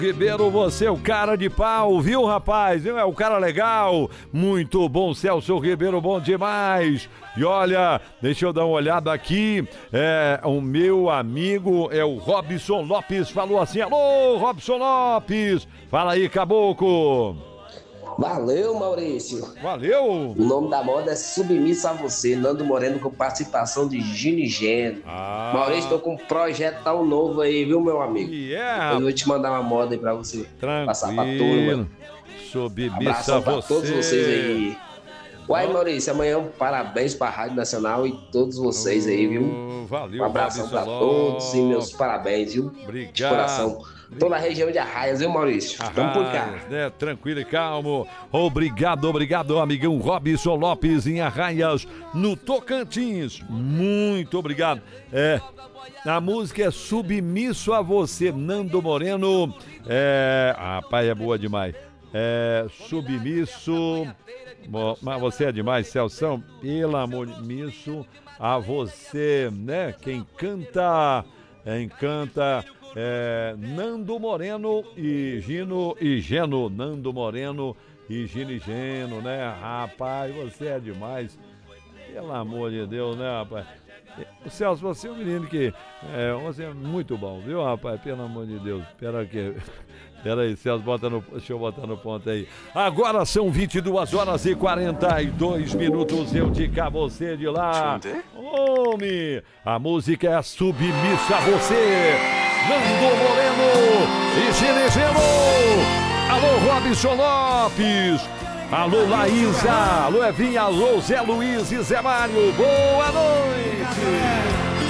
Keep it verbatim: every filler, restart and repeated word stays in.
Ribeiro, você é o cara de pau, viu, rapaz? É o cara legal. Muito bom, Celso Ribeiro, bom demais. E olha, deixa eu dar uma olhada aqui. É, o meu amigo é o Robson Lopes, falou assim: alô, Robson Lopes. Fala aí, caboclo. Valeu, Maurício. Valeu. O nome da moda é Submisso a Você, Nando Moreno, com participação de Gino e Geno. Ah. Maurício, tô com um projeto tão novo aí, viu, meu amigo? Yeah. Eu vou te mandar uma moda aí pra você Tranquilo. Passar pra turma. Submisso Abração a pra você. todos vocês aí. Uai, Maurício, amanhã parabéns pra Rádio Nacional e todos vocês aí, viu? Valeu, Um abração Robson pra todos e meus parabéns, viu? Obrigado. De coração. Toda a região de Arraias, viu, Maurício? Tamo por cá. Né? Tranquilo e calmo. Obrigado, obrigado, amigão Robson Lopes em Arraias, no Tocantins. Muito obrigado. É, a música é Submisso a Você, Nando Moreno. É, rapaz, é boa demais. É, submisso. Mas você é demais, Celção. Pelo amor de misso a você, né? Quem canta, é, encanta. É, Nando Moreno e Gino e Geno. Nando Moreno e Gino e Geno, né? Rapaz, você é demais. Pelo amor de Deus, né, rapaz? O Celso, você é um menino que é, você é muito bom, viu, rapaz? Pelo amor de Deus. Espera que... Pera aí, Celso, bota no, deixa eu botar no ponto aí. Agora são vinte e duas horas e quarenta e dois minutos. Eu de cá, você de lá. Homem, a música é Submissa a Você. Nando Moreno e Ginegeno. Alô, Robson Lopes. Alô, Laísa. Alô, Evinha. Alô, Zé Luiz e Zé Mário. Boa noite.